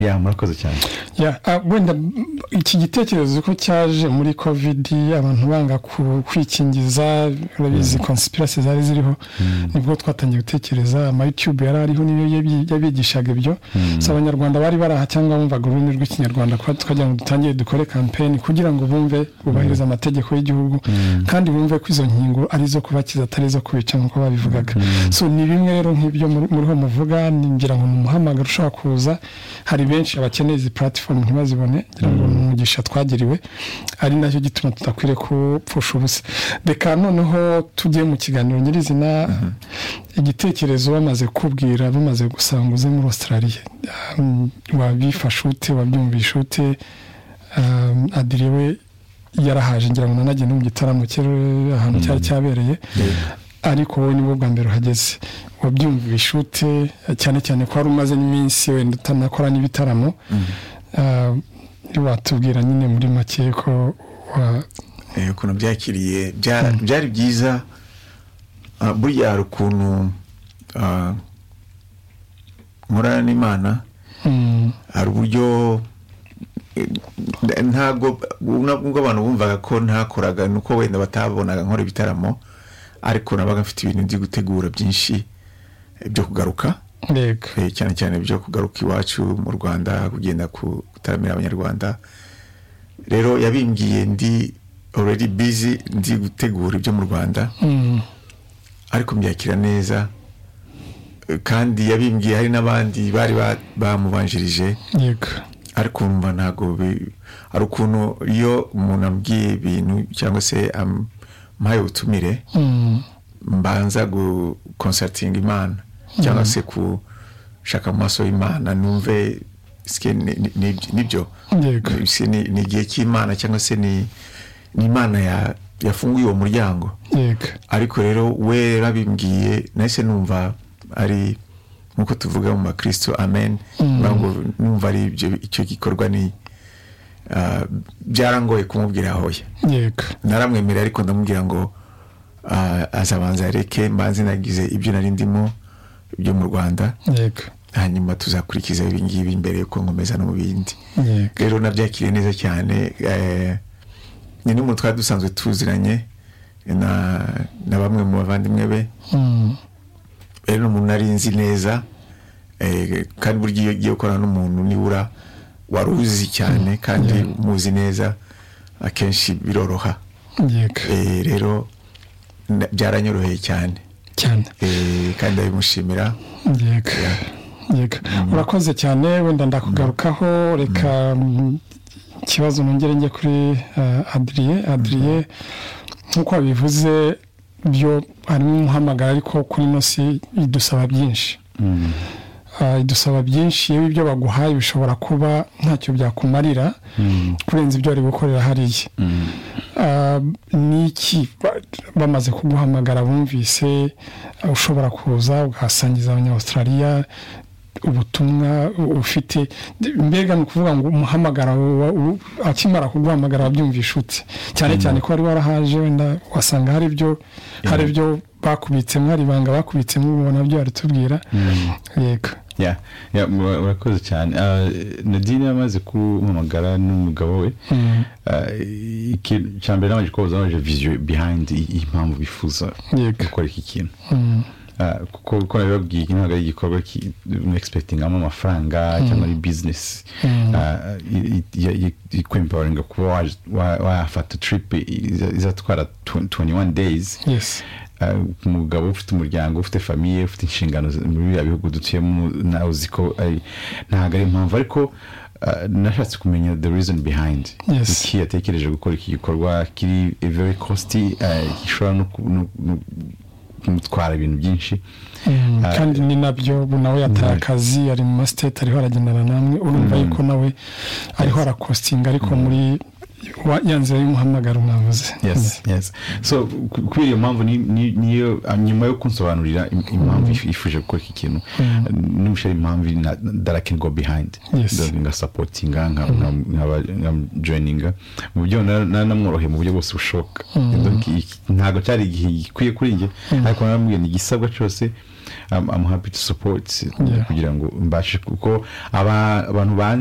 murakoze cyane. Wenda iki gitekerezo ko cyaje muri covid abantu banga kwikingiza urabizi conspiracy zari ziriho nibwo twatangiye gutekereza ama YouTube yarariho niyo yabigishaga ibyo abanyarwanda bari baraha cyangwa bumvaga ururimi rw'ikinyarwanda twagira ngo dutangiye dukore campaign kugira ngo bumve bubahiriza amategeko y'igihugu kandi bumve ko izo nkingo ari zo kubakiza atari zo kubica nkuko babivugaga. So ni bimwe rero nk'ibyo muriho muvuga ngira ngo umuhamagaro ushaka kuza hari benshi abakeneye izi platform ntibazibone ngira ngo umugisha twagiriwe ari nacyo gituma tutakwire kupfusha ubusa. Reka noneho tujye mu kiganiro nyirizina igitekerezo bamaze kubwira bamaze gusanguze muri Australia wabifasha ute wabyumvisha ute Adrien we yarahaje ngira ngo nanajye no mu gitaramo cyero ahantu cyari cyabereye ariko wowe nibo bwa mbere uhageze wabyumvisha ute cyane cyane ko ari umaze n'iminsi wenda utanakora n'ibitaramo watubwira nyine muri make ko ukuntu byakiriye byari byiza burya hari ukuntu nkorana n'Imana hari uburyo ntabwo abantu bumvaga ko ntakoraga nuko wenda batabonaga nkora ibitaramo ariko nabaga mfite ibintu ndi gutegura byinshi byo kugaruka cyane cyane byo kugaruka iwacu mu Rwanda kugenda gutaramira abanyarwanda. Rero yabimbwiye ndi already busy ndi gutegura ibyo mu Rwanda ariko mbyakira neza kandi yabimbwiye hari n'abandi bari bamubanjirije ariko umva ntago ari ukuntu iyo umuntu ambwiye ibintu cyangwa se mpaye ubutumire mbanza consulting Imana cyangwa se kushaka amaso y'Imana numve nibyo ni igihe cy'Imana cyangwa se ni Imana yafunguye uwo muryango. Ariko rero we rabimbwiye nahise numva ari nkuko tuvuga mu bakristo amen ngo numva ari icyo gikorwa ni byarangoye kumubwira hoya naramwemera ariko ndamubwira ngo azabanza reke mbanze nagize ibyo nari ndimo ibyo mu Rwanda hanyuma tuzakurikiza ibingibi imbere yuko nkomeza no mu bindi. Rero nabyakiriye neza cyane ni n'umuntu twari dusanzwe tuziranye na bamwe mu bavandimwe be rero umuntu nari nzi neza kandi buryo iyo ugiye gukorana n'umuntu nibura waruzi cyane kandi muzi neza akenshi biroroha. Rero byaranyoroheye cyane kandi ndabimushimira. Urakoze cyane wenda ndakugarukaho reka ikibazo nongere njye kuri Adrien nkuko wabivuze byo harimo umuhamagara ariko kuri nosi idusaba byinshi idusaba byinshi yewe ibyo baguhaye bishobora kuba ntacyo byakumarira kurenza ibyo ari gukorera hariya. Niki bamaze kuguhamagara bumvise ushobora kuza ugasangiza abanya-Australia ubutumwa ufite mbega no kuvuga ngo umuhamagara akimara kuguhamagara wabyumvisha ute cyane cyane ko ari warahaje wenda wasanga hari ibyo bakubitse mwari banga bakubitse mubona byo aritubwira. Murakoze cyane. Nadine yamaze kumpamagara n'umugabo we cyambere namaje koza vision behind impamvu bifuza gukora iki kintu kuko nababwiye ntabwo ari igikorwa expecting amafaranga cyangwa ari business kwempoweringa kuba wafata trip izatwara 21 days. Umugabo ufite umuryango ufite famille ufite inshingano muri ya bihugu dutuyemo nawe uziko ntabwo ari impamvu ariko nashatse kumenya the reason behind iki yatekereje gukora iki gikorwa kiri very costly gishobora no kumutwara ibintu byinshi kandi ni nabyo nawe yataye akazi ari mu state ariho aragendana namwe urumva yuko nawe ariho arakostinga ariko muri yanze y'umuhamagaro mwavuze. Yes so kuri iyo mpamvu niyo nyuma yo kunsobanurira impamvu ifuje gukora iki kintu n'umushari impamvu that I can go behind nga supportinga nka joininga mu byo namworohe mu buryo bwose bushoboka ntago cyari gikwiye kuri nge ariko namubwiye ni gisabwa cyose I'm happy to support kugira ngo mbashe kuko abantu